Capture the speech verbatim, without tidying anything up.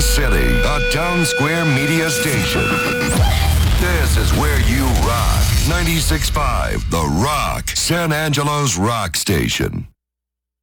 City, a Town Square media station. This is where you rock. ninety-six point five The Rock, San Angelo's rock station.